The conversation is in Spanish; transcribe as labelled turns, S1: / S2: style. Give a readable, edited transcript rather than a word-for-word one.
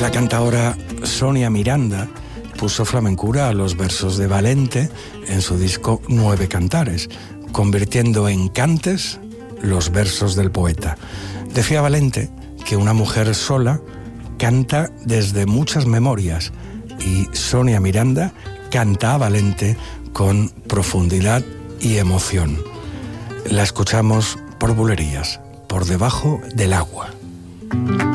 S1: La cantaora Sonia Miranda puso flamencura a los versos de Valente en su disco 9 Cantares, convirtiendo en cantes los versos del poeta. Decía Valente que una mujer sola canta desde muchas memorias y Sonia Miranda canta a Valente con profundidad y emoción. La escuchamos por Bulerías, por debajo del agua.